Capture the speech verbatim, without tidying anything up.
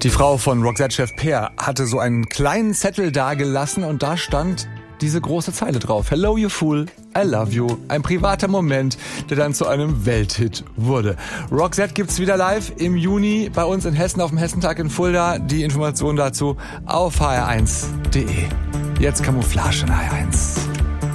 Die Frau von Roxette-Chef Peer hatte so einen kleinen Zettel dagelassen und da stand diese große Zeile drauf. Hello you fool, I love you. Ein privater Moment, der dann zu einem Welthit wurde. Roxette gibt's wieder live im Juni bei uns in Hessen auf dem Hessentag in Fulda. Die Informationen dazu auf h r eins punkt d e. Jetzt Camouflage in H R eins.